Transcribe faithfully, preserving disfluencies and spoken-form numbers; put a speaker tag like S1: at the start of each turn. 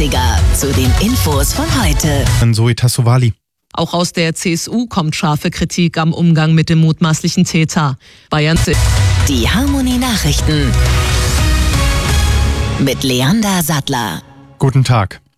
S1: dreißiger zu den Infos von heute.
S2: Zoe Tassovali.
S3: Auch aus der C S U kommt scharfe Kritik am Umgang mit dem mutmaßlichen Täter. Bayern.
S1: Die Harmonie-Nachrichten mit Leander Sattler.
S2: Guten Tag.